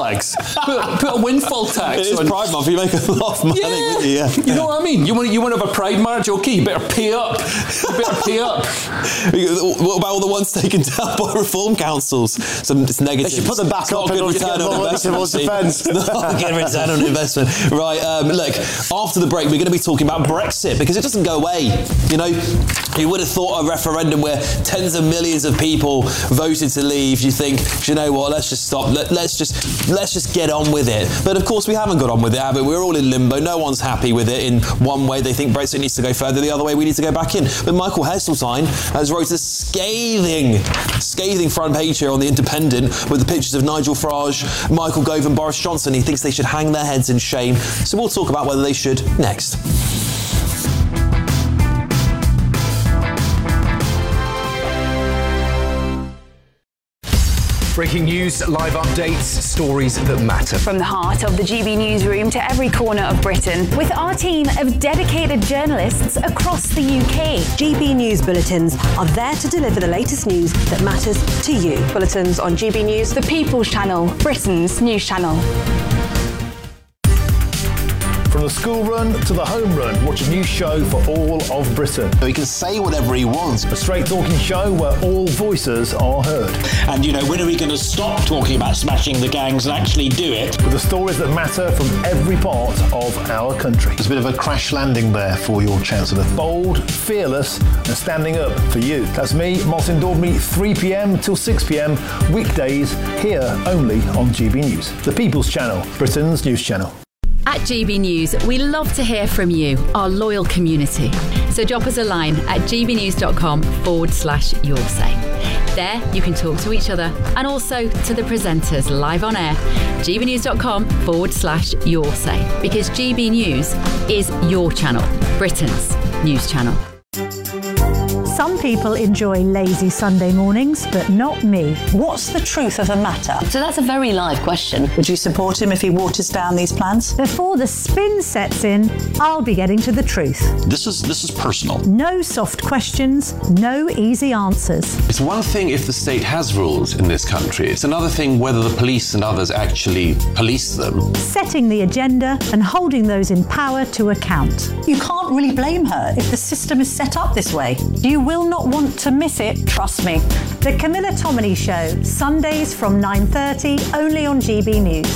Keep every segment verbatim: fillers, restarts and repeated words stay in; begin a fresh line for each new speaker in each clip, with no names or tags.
Alex. Put, put a windfall tax.
It is
on.
Pride Month. You make a lot of money.
Yeah.
You? yeah.
You know what I mean? You want you want to have a Pride march? Okay, you better pay up. You better pay up.
What about all the ones taken down by reform councils? Some it's negative.
They should put them back up
Not a good
in
return on investment.
defence.
Not a good return on investment. Right, um, look, after the break, we're going to be talking about Brexit because it doesn't go away. You know, you would have thought a referendum where tens of millions of people voted to leave, you think, you know what, let's just stop, Let, let's just let's just get on with it. But of course we haven't got on with it, have we? We're all in limbo, no one's happy with it. In one way they think Brexit needs to go further, the other way we need to go back in. But Michael Heseltine has wrote a scathing, scathing front page here on The Independent with the pictures of Nigel Farage, Michael Gove and Boris Johnson. He thinks they should hang their heads in shame. So we'll talk about whether they should next.
Breaking news, live updates, stories that matter.
From the heart of the G B newsroom to every corner of Britain, with our team of dedicated journalists across the U K.
G B News Bulletins are there to deliver the latest news that matters to you.
Bulletins on G B News, the People's Channel, Britain's news channel.
From the school run to the home run, watch a new show for all of Britain.
He can say whatever he wants.
A straight talking show where all voices are heard.
And, you know, when are we going to stop talking about smashing the gangs and actually do it?
With the stories that matter from every part of our country.
There's a bit of a crash landing there for your Chancellor.
Bold, fearless and standing up for you. That's me, Martin Daubney, three p.m. till six p.m. weekdays here only on G B News. The People's Channel, Britain's news channel.
At G B News, we love to hear from you, our loyal community. So drop us a line at gbnews.com forward slash your say. There, you can talk to each other and also to the presenters live on air. gbnews.com forward slash your say. Because G B News is your channel, Britain's news channel.
Some people enjoy lazy Sunday mornings, but not me.
What's the truth of the matter? So that's a very live question. Would you support him if he waters down these plans?
Before the spin sets in, I'll be getting to the truth.
This is this is personal.
No soft questions, no easy answers.
It's one thing if the state has rules in this country. It's another thing whether the police and others actually police them.
Setting the agenda and holding those in power to account.
You can't really blame her if the system is set up this way.
You will not want to miss it, trust me. The Camilla Tominey Show, Sundays from nine thirty, only on G B News.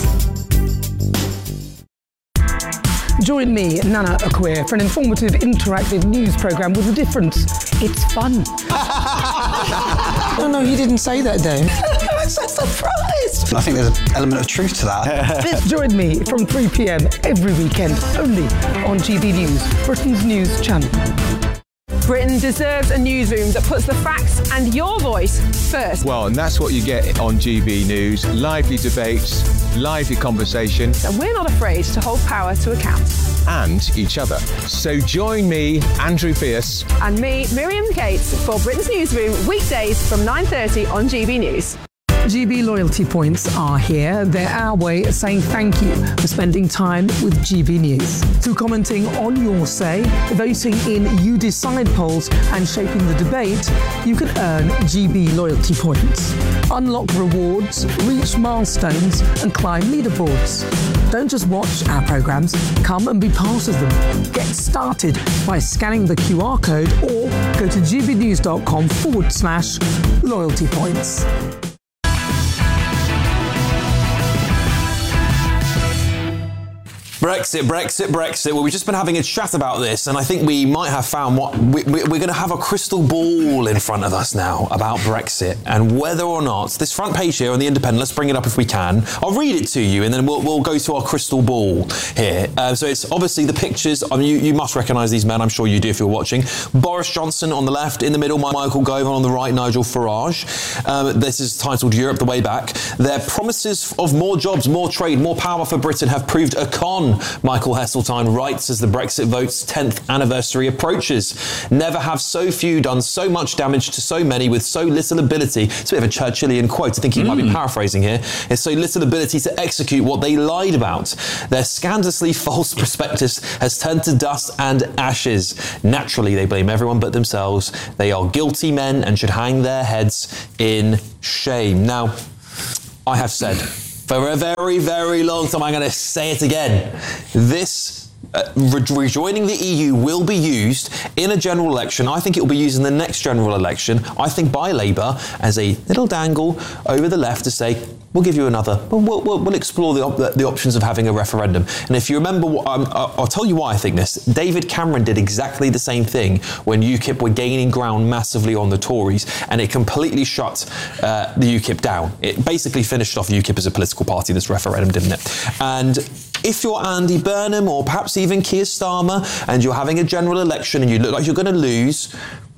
Join me, Nana Akweer, for an informative, interactive news programme with a difference. It's fun.
No, no, you didn't say that, Dave.
I'm so surprised.
I think there's an element of truth to that.
Join me from three p.m. every weekend, only on G B News, Britain's news channel.
Britain deserves a newsroom that puts the facts and your voice first.
Well, and that's what you get on G B News. Lively debates, lively conversation.
And we're not afraid to hold power to account.
And each other. So join me, Andrew Pierce.
And me, Miriam Cates, for Britain's Newsroom, weekdays from nine thirty on G B News.
G B loyalty points are here. They're our way of saying thank you for spending time with G B News. Through commenting on your say, voting in You Decide polls and shaping the debate, you can earn G B loyalty points. Unlock rewards, reach milestones and climb leaderboards. Don't just watch our programmes, come and be part of them. Get started by scanning the Q R code or go to gbnews.com forward slash loyalty points.
Brexit, Brexit, Brexit. Well, we've just been having a chat about this, and I think we might have found what we, we, we're going to have a crystal ball in front of us now about Brexit and whether or not this front page here on The Independent. Let's bring it up if we can. I'll read it to you, and then we'll, we'll go to our crystal ball here. Uh, so it's obviously the pictures. I mean, you, you must recognise these men. I'm sure you do if you're watching. Boris Johnson on the left, in the middle, Michael Gove, on the right, Nigel Farage. Um, this is titled Europe the Way Back. Their promises of more jobs, more trade, more power for Britain have proved a con. Michael Heseltine writes as the Brexit vote's tenth anniversary approaches. Never have so few done so much damage to so many with so little ability. It's a bit of a Churchillian quote. I think he mm. might be paraphrasing here. It's so little ability to execute what they lied about. Their scandalously false prospectus has turned to dust and ashes. Naturally, they blame everyone but themselves. They are guilty men and should hang their heads in shame. Now, I have said for a very, very long time. I'm going to say it again. This Uh, re- rejoining the E U will be used in a general election. I think it will be used in the next general election, I think by Labour, as a little dangle over the left to say, we'll give you another, we'll, we'll, we'll explore the, op- the options of having a referendum. And if you remember, what, um, I'll tell you why I think this. David Cameron did exactly the same thing when UKIP were gaining ground massively on the Tories, and it completely shut uh, the UKIP down. It basically finished off UKIP as a political party, this referendum, didn't it? And if you're Andy Burnham or perhaps even Keir Starmer and you're having a general election and you look like you're going to lose,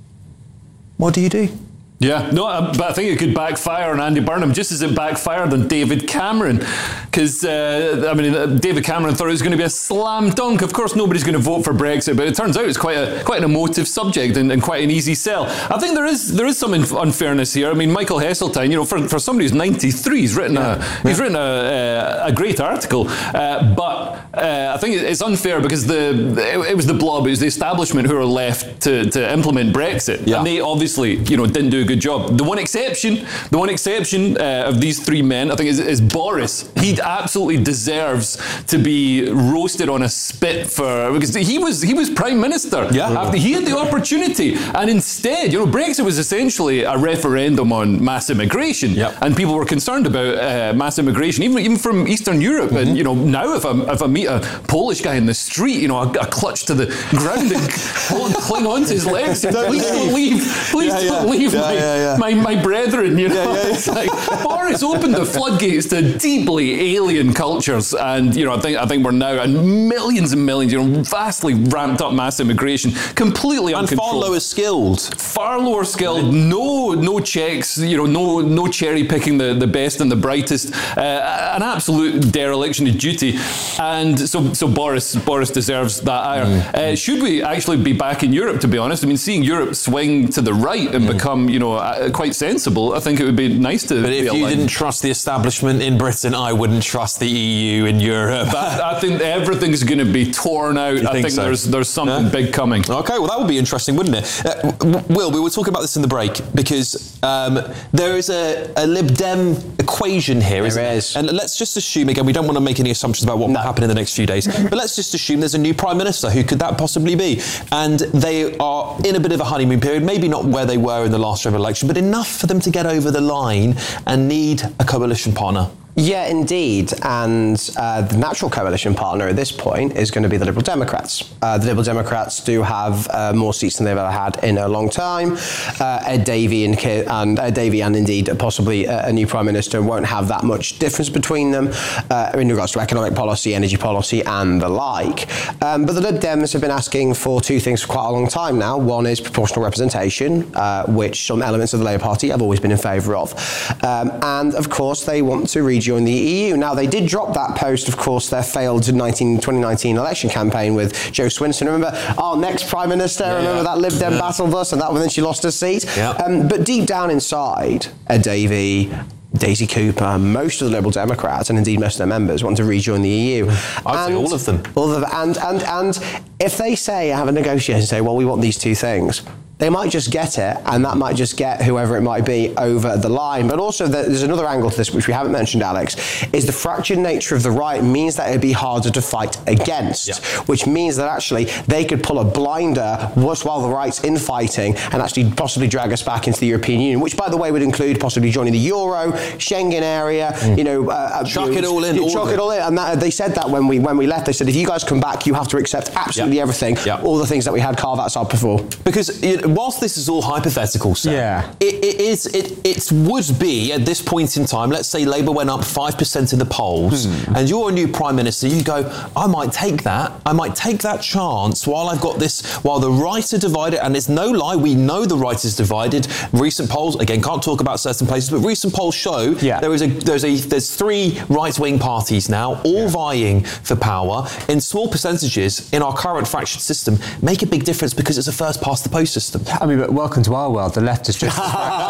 what do you do?
Yeah, no, but I think it could backfire on Andy Burnham just as it backfired on David Cameron. Because, uh, I mean, David Cameron thought it was going to be a slam dunk. Of course, nobody's going to vote for Brexit, but it turns out it's quite a quite an emotive subject and, and quite an easy sell. I think there is there is some unfairness here. I mean, Michael Heseltine, you know, for, for somebody who's ninety-three, he's written yeah. a yeah. he's written a, a great article, uh, but uh, I think it's unfair because the it, it was the blob, it was the establishment who were left to, to implement Brexit, yeah. and they obviously, you know, didn't do a good job. The one exception, the one exception uh, of these three men, I think, is, is Boris. He absolutely deserves to be roasted on a spit for because he was he was prime minister.
Yeah,
after he had the opportunity, and instead, you know, Brexit was essentially a referendum on mass immigration,
yep.
and people were concerned about uh, mass immigration, even even from Eastern Europe. Mm-hmm. And you know, now if I if I meet a Polish guy in the street, you know, I, I clutch to the ground and cling onto his legs. Please don't leave. Please
yeah,
don't
yeah.
leave.
Yeah,
my,
yeah, yeah.
my my brethren, you know,
yeah, yeah, yeah.
it's like Boris opened the floodgates to deeply alien cultures, and you know, I think I think we're now at millions and millions, you know, vastly ramped up mass immigration, completely
and
uncontrolled,
far lower skilled,
far lower skilled, no no checks, you know, no no cherry picking the, the best and the brightest, uh, an absolute dereliction of duty, and so so Boris Boris deserves that ire. Mm. Uh, should we actually be back in Europe? To be honest, I mean, seeing Europe swing to the right and mm. become, you know, uh, quite sensible, I think it would be nice to.
But if you
aligned.
didn't trust the establishment in Britain, I wouldn't trust the E U in Europe.
I, I think everything's going to be torn out.
You
I
think
think
so?
there's there's something
yeah.
big coming.
Okay, well that would be interesting, wouldn't it? Uh, Will, we were talking about this in the break because um, there is a, a Lib Dem equation here, isn't there is. And let's just assume, again, we don't want to make any assumptions about what no. will happen in the next few days, but let's just assume there's a new Prime Minister. Who could that possibly be? And they are in a bit of a honeymoon period, maybe not where they were in the last general election, but enough for them to get over the line and need a coalition partner.
Yeah, indeed. And uh, the natural coalition partner at this point is going to be the Liberal Democrats. Uh, the Liberal Democrats do have uh, more seats than they've ever had in a long time. Uh, Ed Davey and, and Ed Davey and indeed possibly a, a new Prime Minister won't have that much difference between them uh, in regards to economic policy, energy policy and the like. Um, but the Lib Dems have been asking for two things for quite a long time now. One is proportional representation, uh, which some elements of the Labour Party have always been in favour of. Um, and of course they want to rejoin the E U. Now, they did drop that post, of course, their failed twenty nineteen election campaign with Jo Swinson. Remember, our next Prime Minister, yeah, remember yeah. that Lib Dem yeah. battle bus, and that when then she lost her seat?
Yeah.
Um, but deep down inside, Ed Davey, Daisy Cooper, most of the Liberal Democrats, and indeed most of their members, want to rejoin the E U.
I'd say all of them.
All of them. And, and, and if they say, have a negotiation, say, well, we want these two things, they might just get it, and that might just get whoever it might be over the line. But also, there's another angle to this, which we haven't mentioned, Alex, is the fractured nature of the right means that it'd be harder to fight against, yeah. which means that actually they could pull a blinder while the right's infighting and actually possibly drag us back into the European Union, which, by the way, would include possibly joining the Euro, Schengen area, mm. you know... Uh,
chuck it all in.
You, chuck it. it all in. And that, they said that when we when we left. They said, if you guys come back, you have to accept absolutely yeah. everything, yeah. all the things that we had carve outside before.
Because... You know, whilst this is all hypothetical, sir,
yeah.
it, it is. It, it would be at this point in time. Let's say Labour went up five percent in the polls, hmm. and you're a new Prime Minister. You go, I might take that. I might take that chance while I've got this. While the right are divided, and it's no lie, we know the right is divided. Recent polls, again, can't talk about certain places, but recent polls show yeah. there is a there's a there's three right-wing parties now, all yeah. vying for power in small percentages in our current fractured system. Make a big difference because it's a first past the post system.
I mean, but welcome to our world. The left is just as fractured.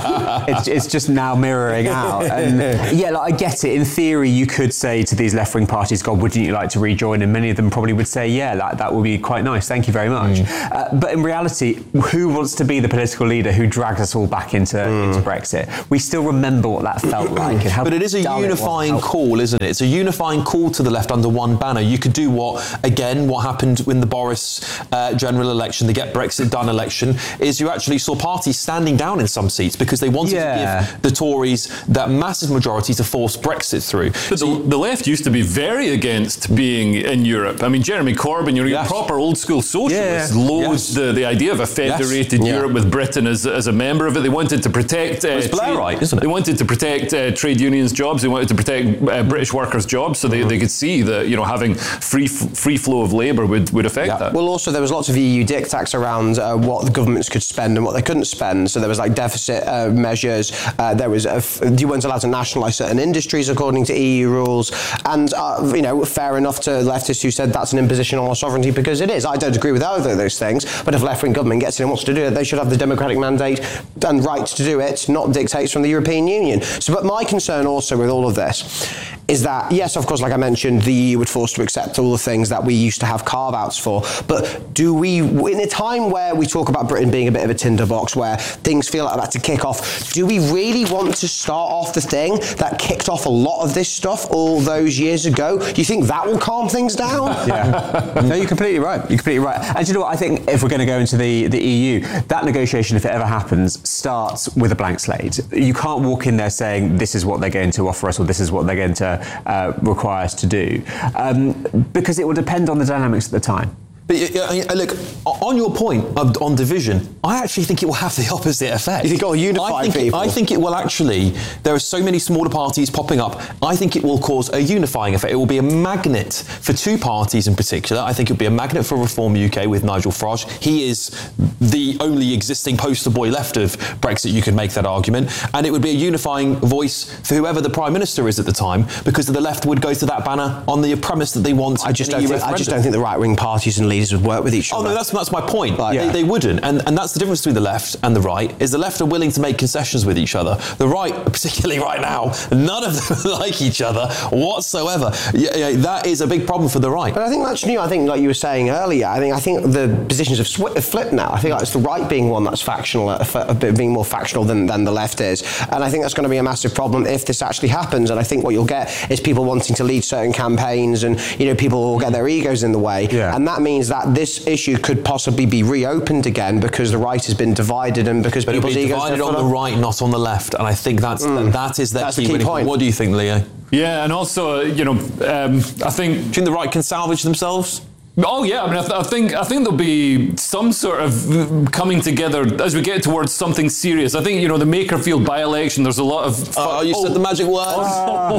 it's, it's just now mirroring out. And yeah, like, I get it. In theory, you could say to these left-wing parties, God, wouldn't you like to rejoin? And many of them probably would say, yeah, that, that would be quite nice. Thank you very much. Mm. Uh, but in reality, who wants to be the political leader who dragged us all back into, mm. into Brexit? We still remember what that felt like. And how
but it is a unifying call, isn't it? It's a unifying call to the left under one banner. You could do what, again, what happened in the Boris uh, general election, the Get Brexit Done election, is you actually saw parties standing down in some seats because they wanted yeah. to give the Tories that massive majority to force Brexit through.
But so the, the left used to be very against being in Europe. I mean, Jeremy Corbyn, you're yes. a proper old-school socialist, yeah. loathed yes. the, the idea of a federated yes. Europe yeah. with Britain as, as a member of it. They wanted to protect... Uh,
it's Blair right, isn't it?
They wanted to protect uh, trade unions' jobs. They wanted to protect uh, British workers' jobs, so they, mm-hmm. they could see that, you know, having free free flow of labour would, would affect yeah. that.
Well, also, there was lots of E U diktats around uh, what the governments could spend and what they couldn't spend. So there was, like, deficit uh, measures. Uh, there was... A f- you weren't allowed to nationalise certain industries according to E U rules. And, uh, you know, fair enough to leftists who said that's an imposition on our sovereignty, because it is. I don't agree with either of those things, but if a left-wing government gets in and wants to do it, they should have the democratic mandate and right to do it, not dictates from the European Union. So, but my concern also with all of this is that, yes, of course, like I mentioned, the E U would force to accept all the things that we used to have carve-outs for, but do we, in a time where we talk about Britain being a bit of a tinderbox, where things feel like about to kick off, do we really want to start off the thing that kicked off a lot of this stuff all those years ago? Do you think that will calm things down?
Yeah. No, you're completely right. You're completely right. And you know what? I think if we're going to go into the, the E U, that negotiation, if it ever happens, starts with a blank slate. You can't walk in there saying this is what they're going to offer us or this is what they're going to uh, require us to do, um, because it will depend on the dynamics at the time.
But uh, look, on your point of, on division, I actually think it will have the opposite effect.
You think it will unify
I think
people?
It, I think it will actually, there are so many smaller parties popping up, I think it will cause a unifying effect. It will be a magnet for two parties in particular. I think it will be a magnet for Reform U K with Nigel Farage. He is the only existing poster boy left of Brexit, you could make that argument. And it would be a unifying voice for whoever the Prime Minister is at the time, because the left would go to that banner on the premise that they want
I just, don't think, I just don't think the right-wing parties and leaders would work with each other.
Oh no, that's that's my point. Like, yeah. they, they wouldn't, and and that's the difference between the left and the right. Is the left are willing to make concessions with each other. The right, particularly right now, none of them like each other whatsoever. Yeah, yeah, that is a big problem for the right.
But I think that's new. I think, like you were saying earlier, I think I think the positions have, sw- have flipped now. I think like, it's the right being one that's factional, a bit being more factional than, than the left is, and I think that's going to be a massive problem if this actually happens. And I think what you'll get is people wanting to lead certain campaigns, and you know, people will get their egos in the way,
yeah.
and that means that this issue could possibly be reopened again because the right has been divided and because
but
people's
it'll be
egos
divided on the right, not on the left, and I think that's mm. that is
that's
key,
the key point.
What do you think, Leo?
Yeah, and also, you know, um, I think...
Do you think the right can salvage themselves?
Oh yeah, I mean, I, th- I think I think there'll be some sort of coming together as we get towards something serious. I think, you know, the Makerfield by-election, there's a lot of... Fu-
oh, you oh. said the magic words.
Oh,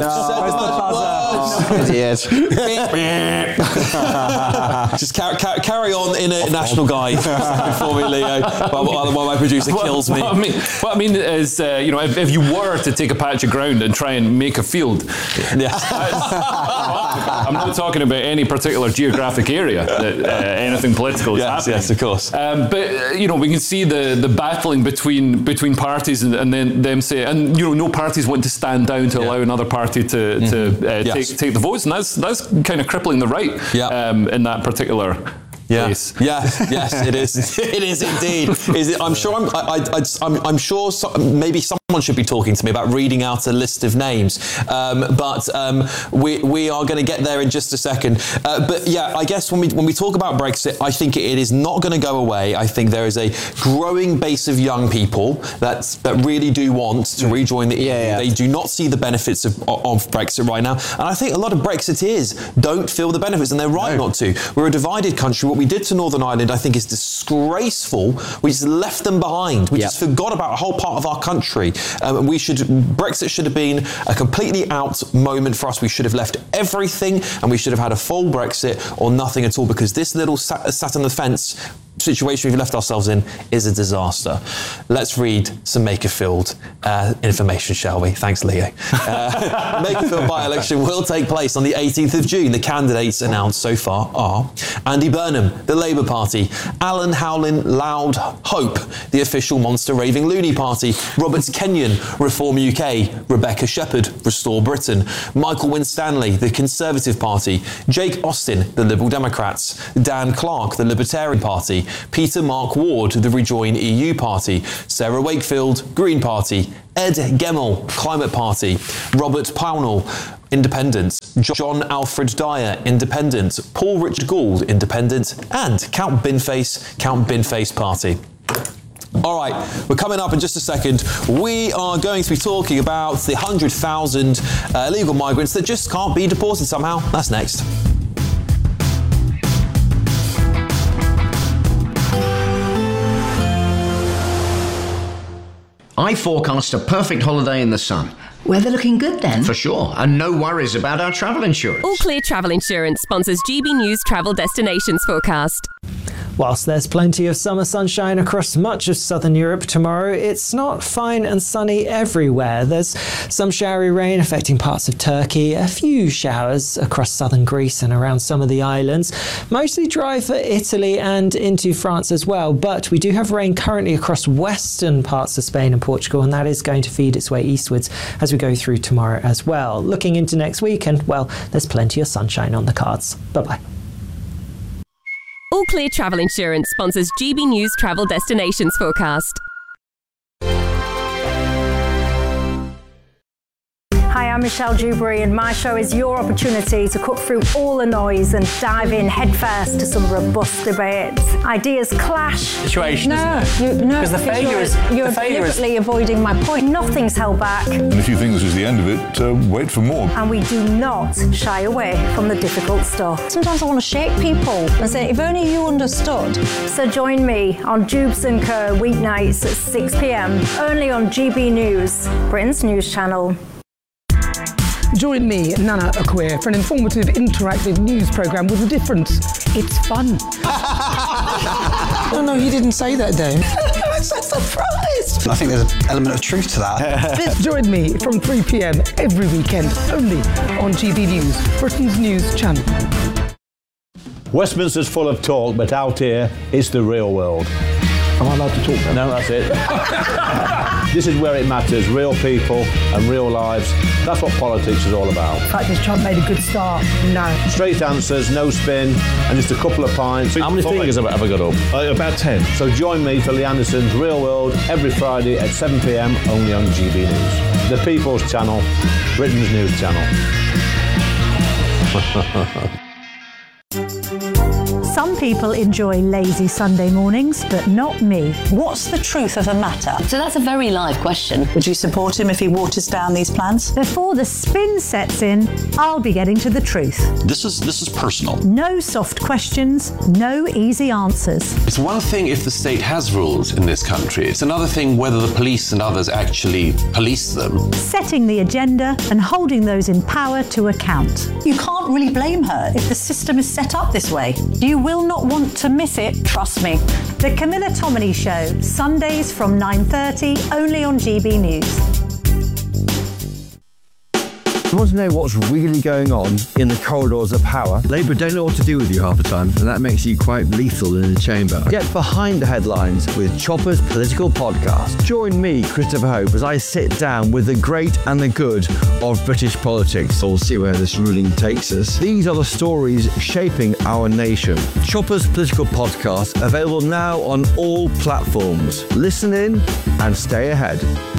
no.
Said the magic
words. Just car- car- carry on in a national guide before me, Leo, while, while, while my producer kills me.
What I mean, what I mean is, uh, you know, if, if you were to take a patch of ground and try and make a field,
yeah.
I'm not talking about any particular geographic area. That, uh, anything political is
yes,
happening.
Yes, of course.
Um, but uh, you know, we can see the, the battling between between parties, and, and then them say, and you know, no parties want to stand down to yeah. allow another party to, mm-hmm. to uh, yes. take take the votes, and that's that's kind of crippling the right
yeah.
um, in that particular.
Yeah.
Place.
Yes, yes, it is. It is indeed. Is it? I'm sure. I'm. I, I, I'm, I'm sure. So, maybe someone should be talking to me about reading out a list of names. Um, but um, we we are going to get there in just a second. Uh, but yeah, I guess when we when we talk about Brexit, I think it is not going to go away. I think there is a growing base of young people that that really do want to rejoin the E U.
Yeah, yeah.
They do not see the benefits of, of Brexit right now, and I think a lot of Brexiteers don't feel the benefits, and they're right
no.
not to. We're a divided country. What we did to Northern Ireland, I think, is disgraceful. We just left them behind. We yep. just forgot about a whole part of our country. Um, we should Brexit should have been a completely out moment for us. We should have left everything, and we should have had a full Brexit or nothing at all. Because this little sat, sat on the fence situation we've left ourselves in is a disaster. Let's read some Makerfield uh, information, shall we? Thanks, Leo. Uh, Makerfield by-election will take place on the eighteenth of June. The candidates announced so far are Andy Burnham, the Labour Party, Alan Howlin Loud Hope, the official Monster Raving Loony Party, Robert Kenyon, Reform U K, Rebecca Shepherd, Restore Britain, Michael Winstanley, the Conservative Party, Jake Austin, the Liberal Democrats, Dan Clark, the Libertarian Party, Peter Mark Ward, the Rejoin E U Party, Sarah Wakefield, Green Party, Ed Gemmell, Climate Party, Robert Pownall, Independent, John Alfred Dyer, Independent, Paul Richard Gould, Independent, and Count Binface, Count Binface Party. All right, we're coming up in just a second. We are going to be talking about the one hundred thousand uh, illegal migrants that just can't be deported somehow. That's next.
I forecast a perfect holiday in the sun.
Weather looking good then?
For sure, and no worries about our travel insurance.
All Clear Travel Insurance sponsors G B News Travel Destinations Forecast.
Whilst there's plenty of summer sunshine across much of southern Europe tomorrow, it's not fine and sunny everywhere. There's some showery rain affecting parts of Turkey, a few showers across southern Greece and around some of the islands. Mostly dry for Italy and into France as well, but we do have rain currently across western parts of Spain and Portugal, and that is going to feed its way eastwards as we go through tomorrow as well. Looking into next week, and well, there's plenty of sunshine on the cards. Bye-bye.
All Clear Travel Insurance sponsors G B News Travel Destinations Forecast.
Hi, I'm Michelle Dewberry, and my show is your opportunity to cut through all the noise and dive in headfirst to some robust debates. Ideas clash.
Situation,
no,
isn't it?
You, no,
because the failure
you're,
is
you're
the failure
deliberately
is...
avoiding my point. Nothing's held back.
And if you think this is the end of it, uh, wait for more.
And we do not shy away from the difficult stuff. Sometimes I want to shake people and say, if only you understood. So join me on Jubes and Co weeknights at six p m, only on G B News, Britain's news channel.
Join me, Nana Akwe, for an informative, interactive news programme with a difference. It's fun.
No, no, you didn't say that, Dave.
I'm so surprised.
I think there's an element of truth to that.
Join me from three p m every weekend, only on G B News, Britain's news channel.
Westminster's full of talk, but out here, it's the real world. Am I allowed to talk now? No, that's it. This is where it matters, real people and real lives. That's what politics is all about.
In fact, has Trump made a good start? No.
Straight answers, no spin, and just a couple of pints. How many fingers have I got up? Uh, about ten. So join me for Lee Anderson's Real World every Friday at seven p m only on G B News. The People's Channel, Britain's news channel.
Some people enjoy lazy Sunday mornings, but not me.
What's the truth of the matter? So that's a very live question. Would you support him if he waters down these plans?
Before the spin sets in, I'll be getting to the truth.
This is this is personal.
No soft questions, no easy answers.
It's one thing if the state has rules in this country. It's another thing whether the police and others actually police them.
Setting the agenda and holding those in power to account.
You can't really blame her if the system is set up this way.
You will not want to miss it, trust me. The Camilla Tominey Show, Sundays from nine thirty, only on G B News.
You want to know what's really going on in the corridors of power? Labour don't know what to do with you half the time, and that makes you quite lethal in the chamber. Get behind the headlines with Chopper's Political Podcast. Join me, Christopher Hope, as I sit down with the great and the good of British politics. We'll see where this ruling takes us. These are the stories shaping our nation. Chopper's Political Podcast, available now on all platforms. Listen in and stay ahead.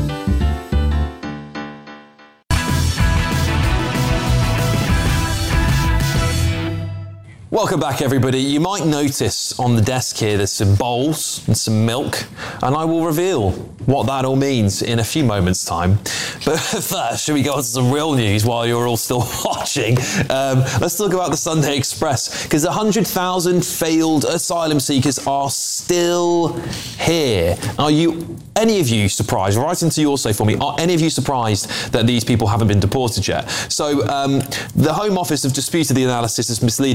Welcome back, everybody. You might notice on the desk here there's some bowls and some milk, and I will reveal what that all means in a few moments' time. But first, should we go on to some real news while you're all still watching? Um, let's talk about the Sunday Express, because one hundred thousand failed asylum seekers are still here. Are you, any of you surprised? Write into your say for me. Are any of you surprised that these people haven't been deported yet? So um, the Home Office have disputed the analysis as misleading, adding it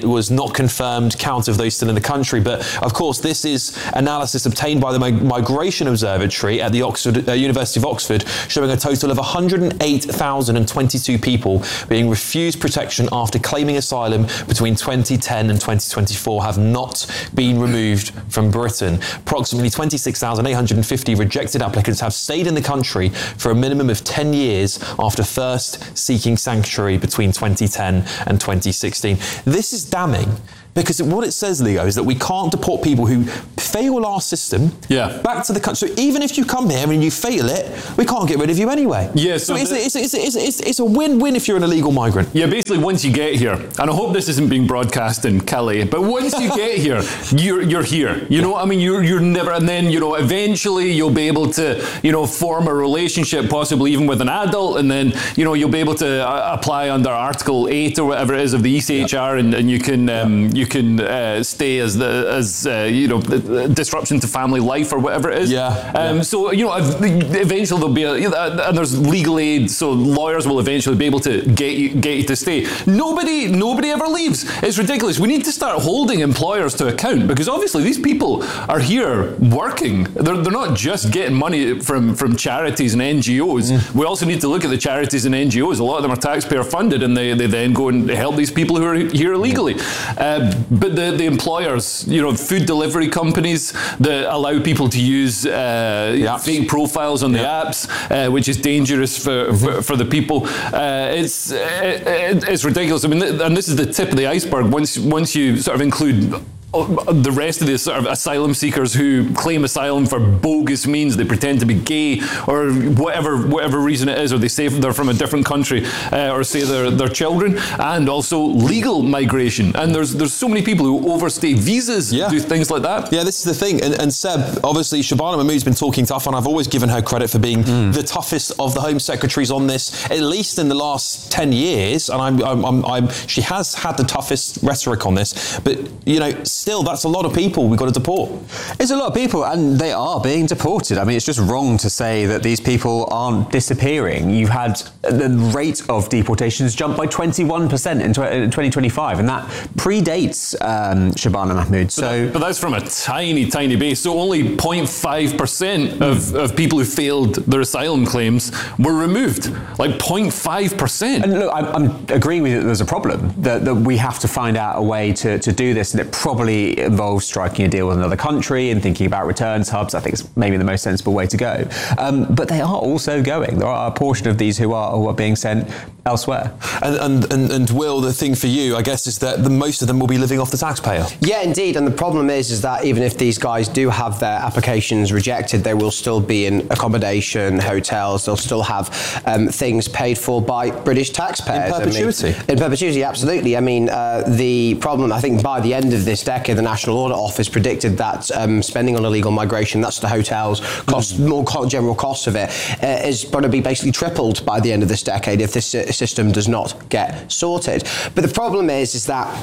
was not confirmed count of those still in the country. But of course, this is analysis obtained by the Migration Observatory at the Oxford, uh, University of Oxford, showing a total of one hundred eight thousand twenty-two people being refused protection after claiming asylum between twenty ten and twenty twenty-four have not been removed from Britain. Approximately twenty-six thousand eight hundred fifty rejected applicants have stayed in the country for a minimum of ten years after first seeking sanctuary between twenty ten and twenty sixteen. This is damning. Because what it says, Leo, is that we can't deport people who fail our system
yeah.
back to the country. So even if you come here and you fail it, we can't get rid of you anyway.
Yeah,
so,
so
it's,
the,
a, it's, a, it's, a, it's, a, it's, a, it's a win-win if you're an illegal migrant.
Yeah, basically once you get here, and I hope this isn't being broadcast in Calais, but once you get here, you're you're here. You know what I mean? You're you're never, and then, you know, eventually you'll be able to, you know, form a relationship, possibly even with an adult, and then, you know, you'll be able to uh, apply under Article eight or whatever it is of the E C H R, yep. and, and you can um, you can uh, stay as the as uh, you know, disruption to family life or whatever it is.
Yeah.
Um,
yeah.
So, you know, eventually there'll be a, and there's legal aid, so lawyers will eventually be able to get you get you to stay. Nobody nobody ever leaves. It's ridiculous. We need to start holding employers to account, because obviously these people are here working. They're they're not just getting money from from charities and N G Os. Mm. We also need to look at the charities and N G Os. A lot of them are taxpayer funded, and they, they then go and help these people who are here illegally. Uh, but the the employers, you know, food delivery companies that allow people to use uh, fake profiles on the
yeah.
apps, uh, which is dangerous for, mm-hmm. for, for the people. Uh, it's it, it's ridiculous. I mean, th- and this is the tip of the iceberg. Once once you sort of include the rest of the sort of asylum seekers who claim asylum for bogus means, they pretend to be gay or whatever whatever reason it is, or they say they're from a different country, uh, or say they're they're children, and also legal migration. And there's there's so many people who overstay visas,
yeah.
do things like that.
Yeah, this is the thing. And, and Seb, obviously, Shabana Mahmood's been talking tough, and I've always given her credit for being mm. the toughest of the Home Secretaries on this, at least in the last ten years. And I'm, I'm, I'm, I'm she has had the toughest rhetoric on this. But, you know, still, that's a lot of people we've got to deport.
It's a lot of people, and they are being deported. I mean, it's just wrong to say that these people aren't disappearing. You've had the rate of deportations jump by twenty-one percent in twenty twenty-five, and that predates um, Shabana Mahmood. So,
but, that, but that's from a tiny, tiny base. So only zero point five percent of, of people who failed their asylum claims were removed. Like zero point five percent.
And look, I'm, I'm agreeing with you that there's a problem, that, that we have to find out a way to, to do this, and it probably involves striking a deal with another country and thinking about returns hubs. I think it's maybe the most sensible way to go. Um, but they are also going. There are a portion of these who are, who are being sent elsewhere.
And, and, and, and Will, the thing for you, I guess, is that the, most of them will be living off the taxpayer.
Yeah, indeed. And the problem is, is that even if these guys do have their applications rejected, they will still be in accommodation, hotels. They'll still have um, things paid for by British taxpayers.
In perpetuity.
I mean, in perpetuity, absolutely. I mean, uh, the problem, I think, by the end of this decade, the National Audit Office predicted that um, spending on illegal migration, that's the hotels, cost, mm. more co- general costs of it, uh, is going to be basically tripled by the end of this decade if this uh, system does not get sorted. But the problem is, is that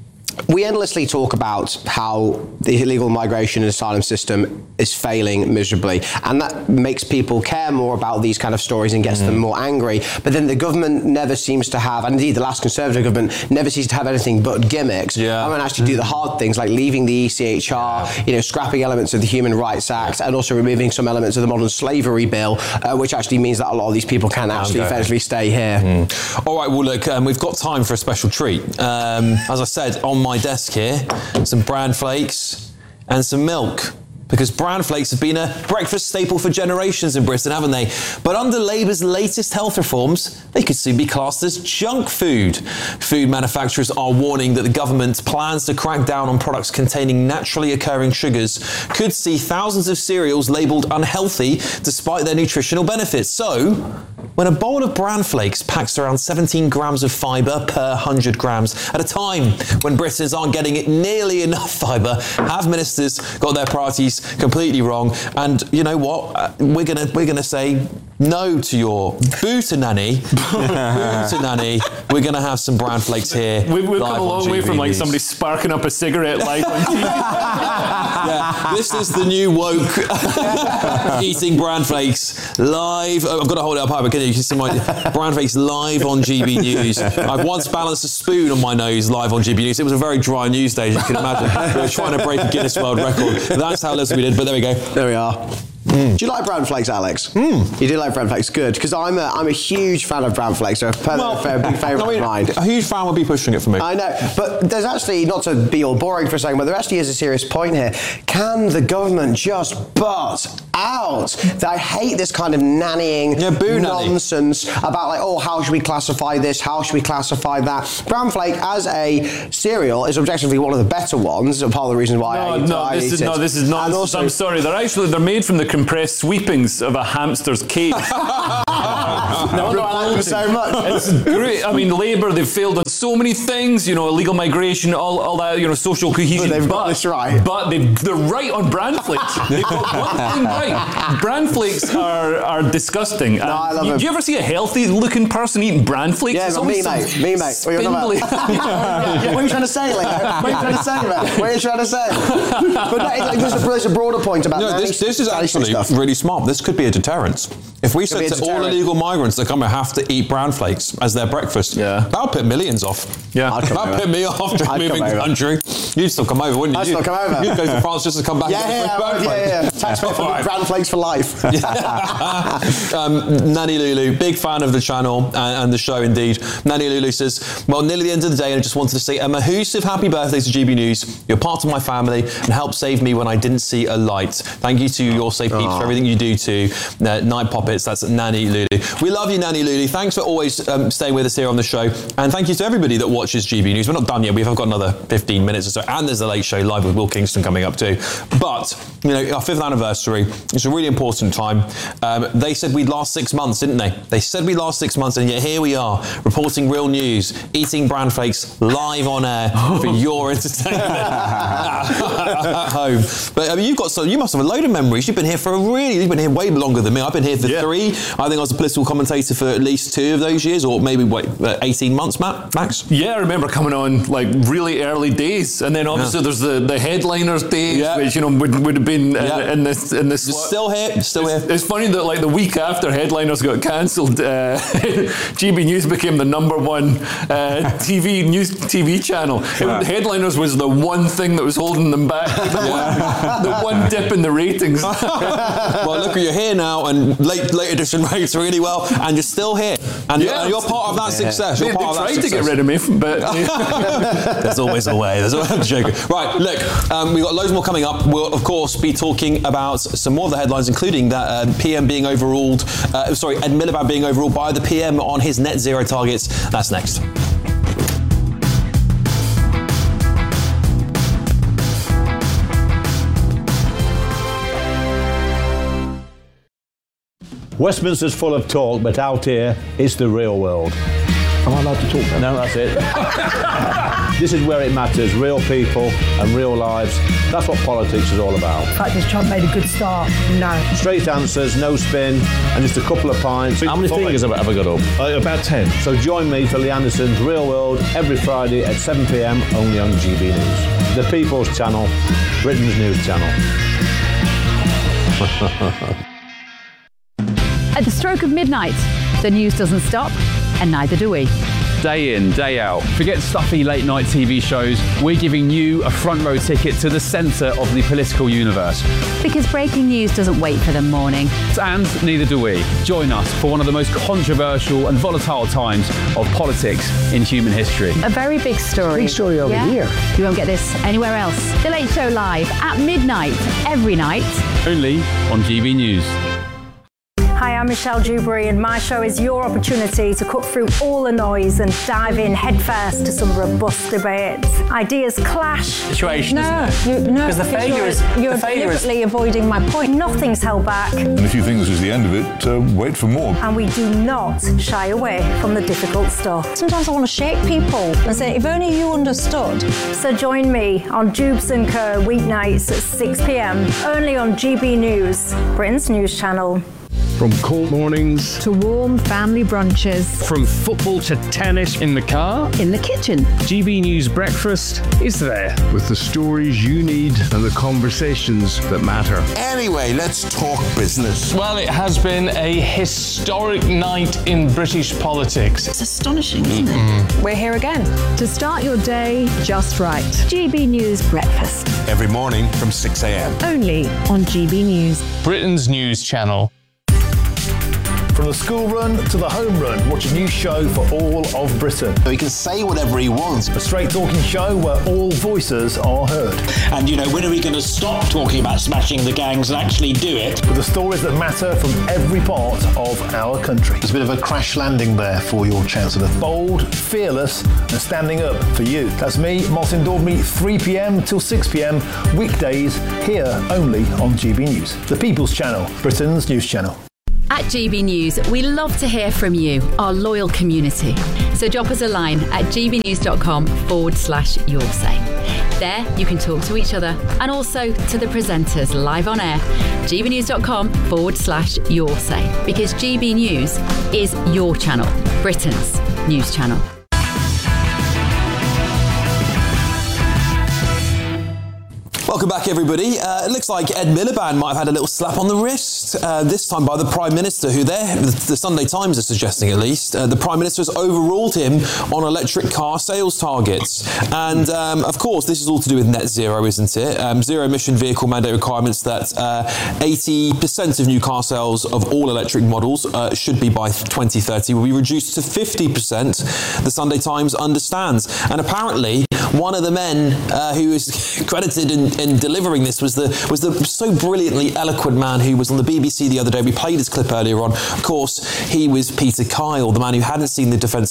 we endlessly talk about how the illegal migration and asylum system is failing miserably, and that makes people care more about these kind of stories and gets mm. them more angry. But then the government never seems to have, and indeed the last Conservative government never seems to have anything but gimmicks.
Yeah.
I mean, actually mm. do the hard things like leaving the E C H R, yeah. you know, scrapping elements of the Human Rights Act, and also removing some elements of the Modern Slavery Bill, uh, which actually means that a lot of these people can actually okay. effectively stay here.
Mm. All right, well, look, um, we've got time for a special treat. Um, as I said, on my desk here, some bran flakes and some milk. Because bran flakes have been a breakfast staple for generations in Britain, haven't they? But under Labour's latest health reforms, they could soon be classed as junk food. Food manufacturers are warning that the government's plans to crack down on products containing naturally occurring sugars could see thousands of cereals labelled unhealthy despite their nutritional benefits. So, when a bowl of bran flakes packs around seventeen grams of fibre per one hundred grams at a time when Britons aren't getting it nearly enough fibre, have ministers got their priorities completely wrong? And you know what? Uh, we're gonna we're gonna say no to your boo to nanny, boo to nanny. We're going to have some bran flakes here.
We've, we've
live
come a long
on
way
G B
from like
News.
somebody sparking up a cigarette live on T V.
Yeah, this is the new woke eating bran flakes live. I've got to hold it up high, but can you, you can see my bran flakes live on G B News. I've once balanced a spoon on my nose live on G B News. It was a very dry news day, as you can imagine. We were trying to break a Guinness World Record. That's how little we did, but there we go.
There we are. Mm. Do you like bran flakes, Alex? Mm. You do like bran flakes? Good, because I'm a, I'm a huge fan of bran flakes. They're a well, big favourite
I mean,
of mine.
A huge fan would be pushing it for me.
I know, but there's actually, not to be all boring for a second, but there actually is a serious point here. Can the government just butt out? That I hate this kind of nannying
yeah, boo
nonsense
nanny.
about like, oh, how should we classify this? How should we classify that? Bran flake as a cereal is objectively one of the better ones. Part of the reason why
no,
I eat,
no,
I
this
eat
is,
it.
no, this is not.
Also,
I'm sorry. They're actually they're made from the compressed sweepings of a hamster's cage.
No, no, I like them so much.
It's great. I mean, Labour, they've failed on so many things, you know, illegal migration, all, all that, you know, social cohesion.
But they've got this right.
But they've, they're right on bran flakes. They've got one thing right. Bran flakes are, are disgusting.
No, I love
you,
them.
do you ever see a healthy looking person eating bran flakes?
Yeah,
It's
but me,
always
mate.
some
Me, mate. What are you
spindly-
talking about? What are you trying to say, Leo? What are you trying to say, mate? What are you trying to say? But no, it's like, there's, a, there's a broader point about
No,
nanny-
this, this is
nanny
actually
stuff.
really smart. This could be a deterrent. If we
Could be
said
a
to all
deterrent.
illegal migrants that come and have to eat bran flakes as their breakfast,
yeah.
that would put millions off.
Yeah,
I'd come
that would
over.
put me off to
I'd
moving
come over.
country. You'd still come over, wouldn't you?
I'd still come over.
You'd go to France just to come back
Yeah,
and get
yeah,
free bran
yeah,
flakes.
yeah, yeah. Taxpayer for
Alright.
bran flakes for life.
um, Nanny Lulu, big fan of the channel and, and the show indeed. Nanny Lulu says, well, nearly the end of the day, and I just wanted to say a massive happy birthday to G B News. You're part of my family and helped save me when I didn't see a light. Thank you to your safe peeps for everything you do to uh, Night Poppets. That's Nanny Lulu. We love you, Nanny Lulu. Thanks for always um, staying with us here on the show. And thank you to everybody that watches G B News. We're not done yet. We've got another fifteen minutes or so. And there's the Late Show live with Will Kingston coming up too. But, you know, our fifth anniversary, it's a really important time. Um, they said we'd last six months, didn't they? They said we'd last six months, and yet here we are, reporting real news, eating bran flakes live on air for your entertainment at home. But I mean, you've got so you must have a load of memories. You've been here for a really, you've been here way longer than me. I've been here for
Yeah.
three. I think I was a political commentator for at least two of those years, or maybe wait, uh, eighteen months, Matt, Max.
Yeah, I remember coming on like really early days, and then obviously
Yeah.
there's the, the headliners days,
Yeah.
which you know would, would have been uh,
Yeah.
in this in this.
You're still here, you're still
it's,
here.
It's funny that like the week after headliners got cancelled, uh, G B News became the number one uh, T V news T V channel. It, headliners was the one thing that was holding them back. The, one, the one dip in the ratings.
Well, look, you're here now, and late late edition rates really well, and you're still here, and you're, and you're part of that success.
They,
You're
they
part of that
tried to get
success.
rid of me, but
There's always a way. There's always I'm joking. Right, look, um, we've got loads more coming up. We'll, of course, be talking about some more of the headlines, including that um, P M being overruled, uh, sorry, Ed Miliband being overruled by the P M on his net zero targets. That's next.
Westminster's full of talk, but out here, it's the real world. Am I allowed to talk then? No, that's it. This is where it matters, real people and real lives. That's what politics is all about.
In fact, this Trump made a good start. No.
Straight answers, no spin, and just a couple of pints. How many fingers have I ever got up?
Uh, about ten.
So join me for Lee Anderson's Real World every Friday at seven p m only on G B News. The People's Channel, Britain's news channel.
At the stroke of midnight, the news doesn't stop, and neither do we.
Day in, day out. Forget stuffy late night T V shows. We're giving you a front row ticket to the centre of the political universe.
Because breaking news doesn't wait for the morning.
And neither do we. Join us for one of the most controversial and volatile times of politics in human history.
A very big story.
Big story over
Yeah?
here.
You won't get this anywhere else. The Late Show live at midnight every night.
Only on G B News.
Hi, I'm Michelle Dewberry, and my show is your opportunity to cut through all the noise and dive in headfirst to some robust debates. Ideas clash.
Situation,
No,
isn't it?
you, no,
Because the
because
failure
you're,
is-
you're
the failure is-
deliberately avoiding my point. Nothing's held back,
And if you think this is the end of it, uh, wait for more.
and we do not shy away from the difficult stuff. Sometimes I want to shake people and say, if only you understood. So join me on Jubes and Co weeknights at six p m only on G B News, Britain's news channel.
From cold mornings
to warm family brunches.
From football to tennis in the car.
In the kitchen.
G B News Breakfast is there. With the stories you need and the conversations that matter.
Anyway, let's talk business.
Well, it has been a historic night in British politics.
It's astonishing, isn't it?
We're here again.
To start your day just right. G B News Breakfast.
Every morning from six a.m.
Only on G B News.
Britain's news channel.
From the school run to the home run, watch a new show for all of Britain.
So he can say whatever he wants.
A straight talking show where all voices are heard.
And, you know, when are we going to stop talking about smashing the gangs and actually do it?
With the stories that matter from every part of our country. There's a bit of a crash landing there for your Chancellor. Bold, fearless, and standing up for you. That's me, Martin Daubney, three p.m. till six p.m. weekdays, here only on G B News. The People's Channel, Britain's news channel.
At G B News, we love to hear from you, our loyal community. So drop us a line at gbnews.com forward slash your say. There, you can talk to each other and also to the presenters live on air. gbnews.com forward slash your say. Because G B News is your channel, Britain's news channel.
Welcome back, everybody. Uh, it looks like Ed Miliband might have had a little slap on the wrist, uh, this time by the Prime Minister, who there, the Sunday Times are suggesting at least, uh, the Prime Minister has overruled him on electric car sales targets. And, um, of course, this is all to do with net zero, isn't it? Um, zero emission vehicle mandate requirements that uh, eighty percent of new car sales of all electric models uh, should be by twenty thirty will be reduced to fifty percent, the Sunday Times understands. And apparently, one of the men uh, who is credited in in delivering this was the was the so brilliantly eloquent man who was on the B B C the other day. We played his clip earlier on. Of course, he was Peter Kyle, the man who hadn't seen the defence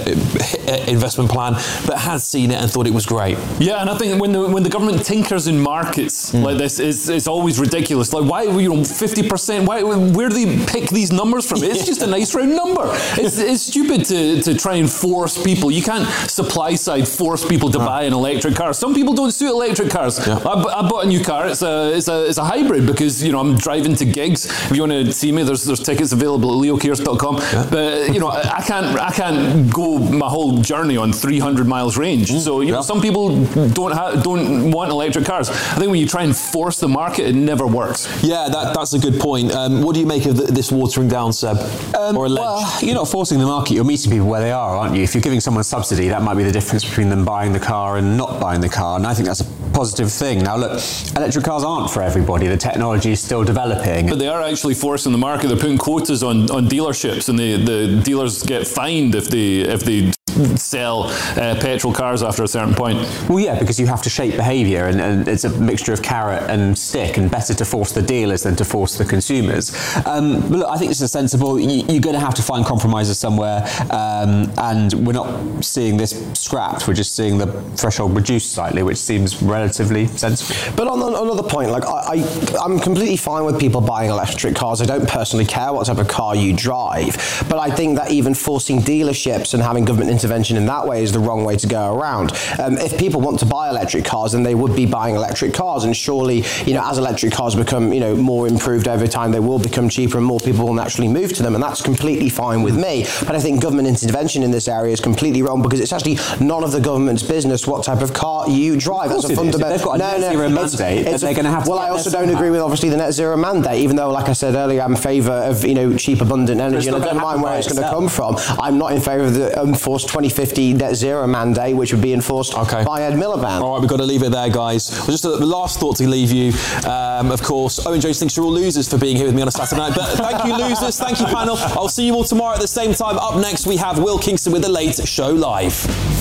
uh, investment plan, but had seen it and thought it was great.
Yeah, and I think when the when the government tinkers in markets mm. like this, it's, it's always ridiculous. Like, why, you know, fifty percent? Why, where do they pick these numbers from? It's just a nice round number. It's, it's stupid to, to try and force people. You can't supply side force people to uh. buy an electric car. Some people don't suit electric cars. Yeah. I, I bought a new car. It's a it's a it's a hybrid because, you know, I'm driving to gigs. If you want to see me, there's there's tickets available at leo kears dot com. Yeah. But, you know, I, I can't I can't go my whole journey on three hundred miles range. Mm. So, you yeah. know, some people don't ha- don't want electric cars. I think when you try and force the market, it never works.
Yeah, that that's a good point. Um, what do you make of the, this watering down, Seb?
Um, or well, you're not forcing the market. You're meeting people where they are, aren't you? If you're giving someone a subsidy, that might be the difference between them buying the car and not buying the car. And I think that's a positive thing. Now, look, electric cars aren't for everybody. The technology is still developing.
But they are actually forcing the market. They're putting quotas on, on dealerships, and the, the dealers get fined if they if they sell uh, petrol cars after a certain point.
Well, yeah, because you have to shape behaviour, and, and it's a mixture of carrot and stick, and better to force the dealers than to force the consumers. Um, but look, I think this is sensible. You, you're going to have to find compromises somewhere, um, and we're not seeing this scrapped. We're just seeing the threshold reduced slightly, which seems relatively sensible.
But on, on another point, like I, I, I'm completely fine with people buying electric cars. I don't personally care what type of car you drive, but I think that even forcing dealerships and having government intervention in that way is the wrong way to go around. Um, if people want to buy electric cars, then they would be buying electric cars, and surely, you know, as electric cars become, you know, more improved over time, they will become cheaper and more people will naturally move to them, and that's completely fine with me. But I think government intervention in this area is completely wrong, because it's actually none of the government's business what type of car you drive. That's a fundamental.
They've got a
no,
net zero
no,
mandate,
it's,
they're going to have to.
Well, I also don't agree with obviously the net zero mandate, even though, like I said earlier, I'm in favour of, you know, cheap, abundant energy, and I don't mind where it's going to come from. I'm not in favour of the enforced twenty fifty net zero mandate, which would be enforced okay. by Ed Miliband.
All right, we've got to leave it there, guys. Well, just a last thought to leave you. Um, of course, Owen Jones thinks you're all losers for being here with me on a Saturday night. But thank you, losers. Thank you, panel. I'll see you all tomorrow at the same time. Up next, we have Will Kingston with The Late Show Live.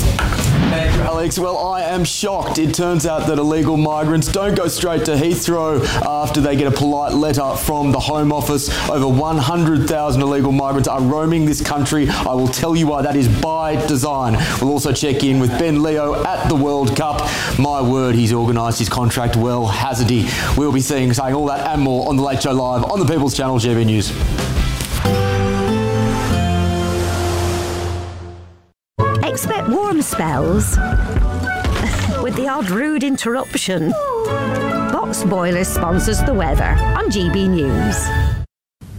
Thank you, Alex. Well, I am shocked. It turns out that illegal migrants don't go straight to Heathrow after they get a polite letter from the Home Office. Over one hundred thousand illegal migrants are roaming this country. I will tell you why that is by design. We'll also check in with Ben Leo at the World Cup. My word, he's organised his contract well, hasn't he? We'll be seeing, saying all that and more on The Late Show Live on the People's Channel, G B News.
Expect warm spells with the odd rude interruption. Box Boiler sponsors the weather on G B News.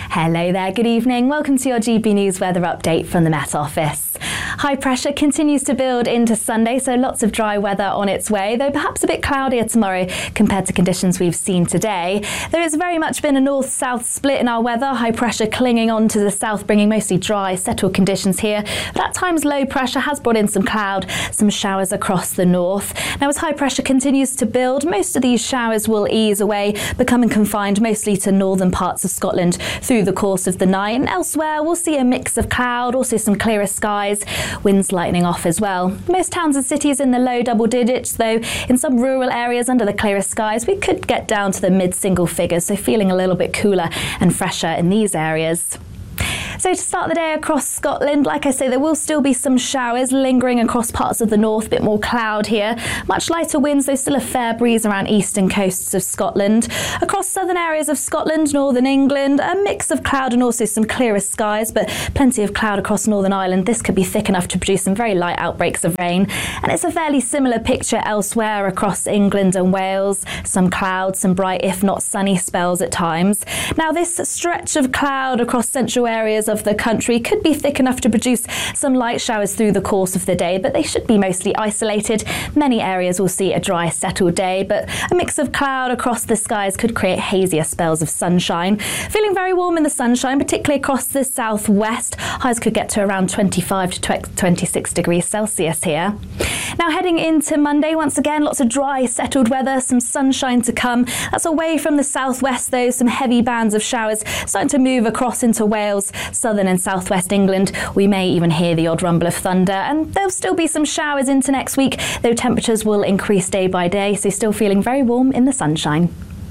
Hello there, good evening. Welcome to your G B News weather update from the Met Office. High pressure continues to build into Sunday, so lots of dry weather on its way, though perhaps a bit cloudier tomorrow compared to conditions we've seen today. There has very much been a north-south split in our weather, high pressure clinging on to the south, bringing mostly dry, settled conditions here. But at times low pressure has brought in some cloud, some showers across the north. Now as high pressure continues to build, most of these showers will ease away, becoming confined mostly to northern parts of Scotland through the course of the night. And elsewhere we'll see a mix of cloud, also some clearer skies, winds lightening off as well. Most towns and cities in the low double digits, though in some rural areas under the clearer skies we could get down to the mid-single figures, so feeling a little bit cooler and fresher in these areas. So to start the day across Scotland, like I say, there will still be some showers lingering across parts of the north, a bit more cloud here. Much lighter winds, though still a fair breeze around eastern coasts of Scotland. Across southern areas of Scotland, northern England, a mix of cloud and also some clearer skies, but plenty of cloud across Northern Ireland. This could be thick enough to produce some very light outbreaks of rain. And it's a fairly similar picture elsewhere across England and Wales. Some cloud, some bright, if not sunny spells at times. Now this stretch of cloud across central areas of the country could be thick enough to produce some light showers through the course of the day, but they should be mostly isolated. Many areas will see a dry, settled day, but a mix of cloud across the skies could create hazier spells of sunshine. Feeling very warm in the sunshine, particularly across the southwest. Highs could get to around twenty-five to twenty-six degrees Celsius here. Now heading into Monday, once again, lots of dry, settled weather, some sunshine to come. That's away from the southwest though, some heavy bands of showers starting to move across into Wales, southern and southwest England. We may even hear the odd rumble of thunder, and there'll still be some showers into next week, though temperatures will increase day by day, so still feeling very warm in the sunshine.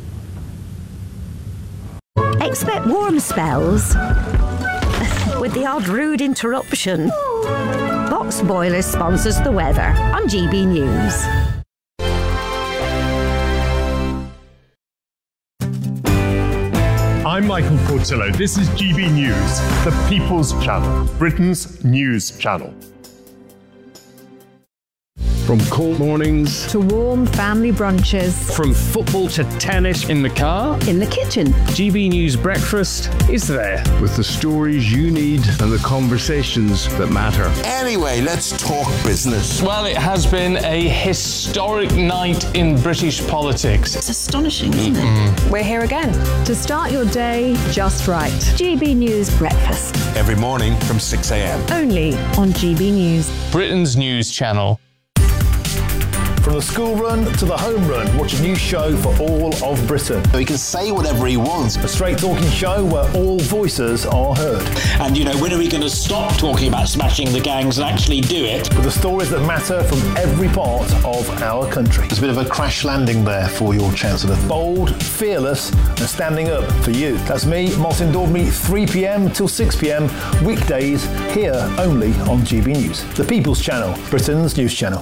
Expect warm spells with the odd rude interruption. Box Boilers sponsors the weather on G B News.
I'm Michael Portillo. This is G B News, the People's Channel, Britain's news channel.
From cold mornings
to warm family brunches.
From football to tennis in the car.
In the kitchen.
G B News Breakfast is there.
With the stories you need and the conversations that matter.
Anyway, let's talk business.
Well, it has been a historic night in British politics.
It's astonishing, isn't mm-hmm. it?
We're here again.
To start your day just right. G B News Breakfast.
Every morning from six a.m.
Only on G B News.
Britain's news channel.
From the school run to the home run, watch a new show for all of Britain.
He can say whatever he wants.
A straight talking show where all voices are heard.
And, you know, when are we going to stop talking about smashing the gangs and actually do it?
With the stories that matter from every part of our country. There's a bit of a crash landing there for your Chancellor. Bold, fearless and standing up for you. That's me, Martin Daubney, three p.m. till six p.m. weekdays here only on G B News. The People's Channel, Britain's news channel.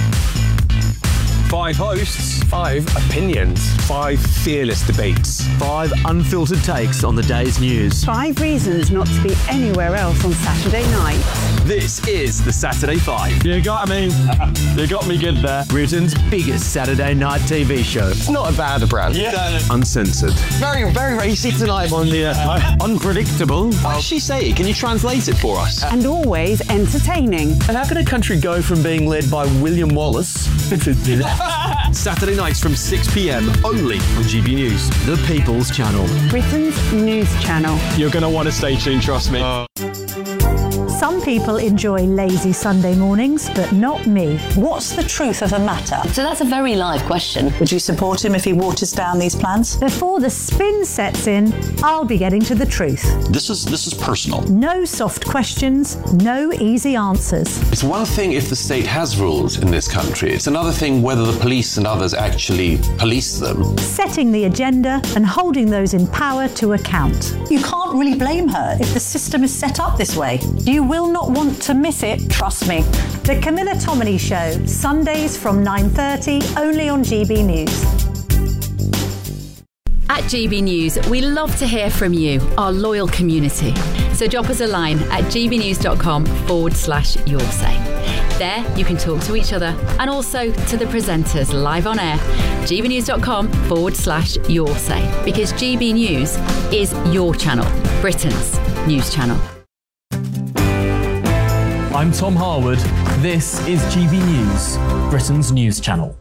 Five hosts, five opinions, five fearless debates, five unfiltered takes on the day's news.
Five reasons not to be anywhere else on Saturday night.
This is the Saturday Five.
You got me. You got me good there.
Britain's biggest Saturday night T V show.
It's not a bad brand.
Yeah. Uncensored.
Very, very racy tonight on the uh, unpredictable.
What does she say? Can you translate it for us?
And always entertaining.
And how can a country go from being led by William Wallace Saturday nights from six p.m. only on G B News, the People's Channel.
Britain's news channel.
You're going to want to stay tuned, trust me. Uh.
Some people enjoy lazy Sunday mornings, but not me.
What's the truth of the matter? So that's a very live question. Would you support him if he waters down these plans?
Before the spin sets in, I'll be getting to the truth.
This is this is personal.
No soft questions, no easy answers.
It's one thing if the state has rules in this country. It's another thing whether the police and others actually police them.
Setting the agenda and holding those in power to account.
You can't really blame her if the system is set up this way. You will not want to miss it, trust me.
The Camilla Tominey Show, Sundays from nine thirty, only on G B News.
At G B News, we love to hear from you, our loyal community. So drop us a line at gbnews.com forward slash your say. There, you can talk to each other and also to the presenters live on air. gbnews.com forward slash your say. Because G B News is your channel, Britain's news channel.
I'm Tom Harwood. This is G B News, Britain's news channel.